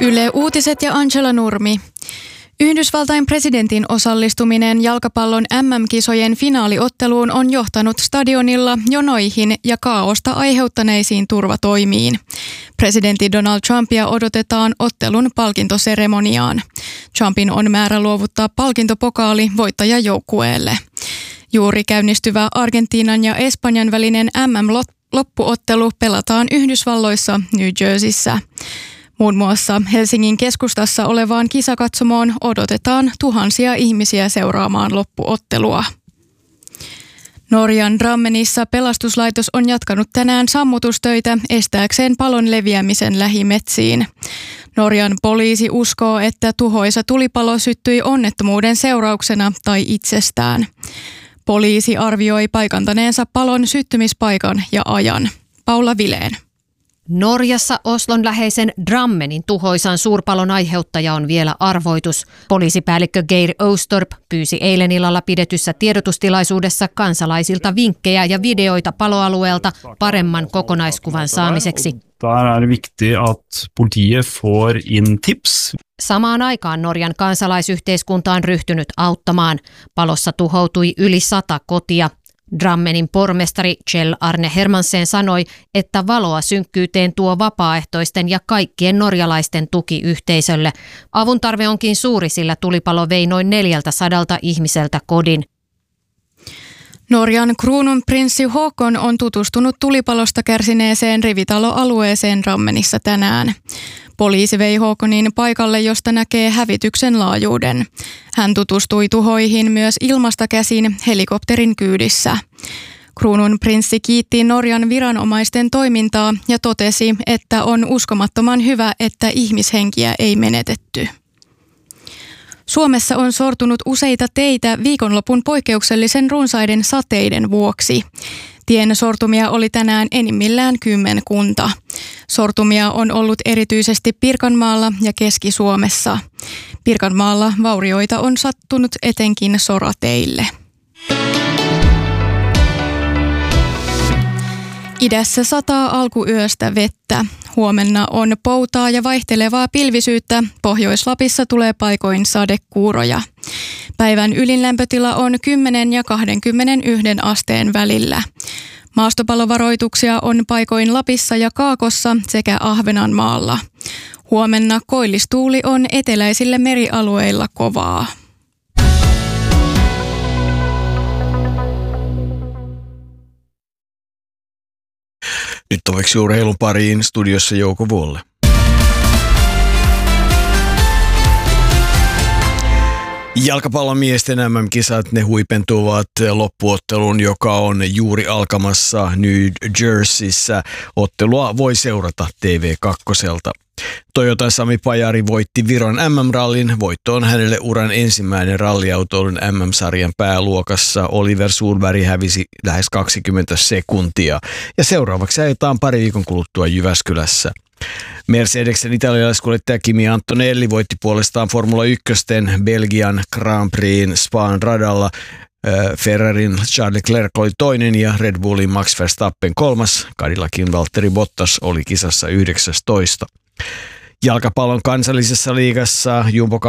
Yle Uutiset ja Angela Nurmi. Yhdysvaltain presidentin osallistuminen jalkapallon MM-kisojen finaaliotteluun on johtanut stadionilla jonoihin ja kaaosta aiheuttaneisiin turvatoimiin. Presidentti Donald Trumpia odotetaan ottelun palkintoseremoniaan. Trumpin on määrä luovuttaa palkintopokaali voittajajoukkueelle. Juuri käynnistyvä Argentiinan ja Espanjan välinen MM-loppuottelu pelataan Yhdysvalloissa New Jerseyssä. Muun muassa Helsingin keskustassa olevaan kisakatsomoon odotetaan tuhansia ihmisiä seuraamaan loppuottelua. Norjan Drammenissa pelastuslaitos on jatkanut tänään sammutustöitä estääkseen palon leviämisen lähimetsiin. Norjan poliisi uskoo, että tuhoisa tulipalo syttyi onnettomuuden seurauksena tai itsestään. Poliisi arvioi paikantaneensa palon syttymispaikan ja ajan. Paula Vilén. Norjassa Oslon läheisen Drammenin tuhoisan suurpalon aiheuttaja on vielä arvoitus. Poliisipäällikkö Geir Oustorp pyysi eilen illalla pidetyssä tiedotustilaisuudessa kansalaisilta vinkkejä ja videoita paloalueelta paremman kokonaiskuvan saamiseksi. Der det viktig at politiet får in tips. Samaan aikaan Norjan kansalaisyhteiskunta on ryhtynyt auttamaan. Palossa tuhoutui yli 100 kotia. Drammenin pormestari Kjell Arne Hermansen sanoi, että valoa synkkyyteen tuo vapaaehtoisten ja kaikkien norjalaisten tuki yhteisölle. Avun tarve onkin suuri, sillä tulipalo vei noin 400 ihmiseltä kodin. Norjan kruununprinssi Håkon on tutustunut tulipalosta kärsineeseen rivitaloalueeseen Drammenissa tänään. Poliisi vei Håkonin paikalle, josta näkee hävityksen laajuuden. Hän tutustui tuhoihin myös ilmasta käsin helikopterin kyydissä. Kruununprinssi kiitti Norjan viranomaisten toimintaa ja totesi, että on uskomattoman hyvä, että ihmishenkiä ei menetetty. Suomessa on sortunut useita teitä viikonlopun poikkeuksellisen runsaiden sateiden vuoksi. Tien sortumia oli tänään enimmillään 10 kunta. Sortumia on ollut erityisesti Pirkanmaalla ja Keski-Suomessa. Pirkanmaalla vaurioita on sattunut etenkin sorateille. Idässä sataa alkuyöstä vettä. Huomenna on poutaa ja vaihtelevaa pilvisyyttä. Pohjois-Lapissa tulee paikoin sadekuuroja. Päivän ylin lämpötila on 10 ja 21 asteen välillä. Maastopalovaroituksia on paikoin Lapissa ja Kaakossa sekä Ahvenanmaalla. Huomenna koillistuuli on eteläisillä merialueilla kovaa. Nyt toveksi urheilun pariin studiossa Jouko Vuolle. Jalkapallon miesten MM-kisat, ne huipentuvat loppuotteluun, joka on juuri alkamassa New Jerseyssä. Ottelua voi seurata TV2:lta. Toyota Sami Pajari voitti Viron MM-rallin. Voitto on hänelle uran ensimmäinen ralliautoilun MM-sarjan pääluokassa. Oliver Solberg hävisi lähes 20 sekuntia. Ja seuraavaksi ajetaan pari viikon kuluttua Jyväskylässä. Mercedesen italialaiskuljettaja Kimi Antonelli voitti puolestaan Formula 1 Belgian Grand Prixin Span radalla. Ferrarin Charles Leclerc oli toinen ja Red Bullin Max Verstappen kolmas. Cadillacin Valtteri Bottas oli kisassa 19. Jalkapallon kansallisessa liigassa Jumbo